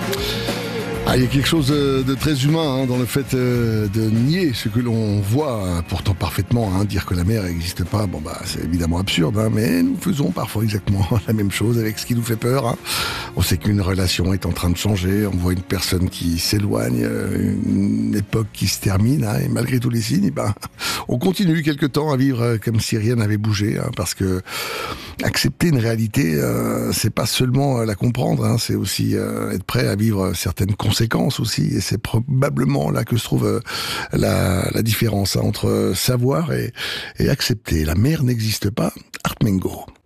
Il y a quelque chose de très humain dans le fait de nier ce que l'on voit, pourtant parfaitement. Dire que la mer n'existe pas, c'est évidemment absurde, mais nous faisons parfois exactement la même chose avec ce qui nous fait peur. On sait qu'une relation est en train de changer, on voit une personne qui s'éloigne, une époque qui se termine, et malgré tous les signes, on continue quelque temps à vivre comme si rien n'avait bougé, parce que accepter une réalité, c'est pas seulement la comprendre, c'est aussi être prêt à vivre certaines conséquences aussi, et c'est probablement là que se trouve la différence entre savoir et accepter. La mer n'existe pas, Art Mengo.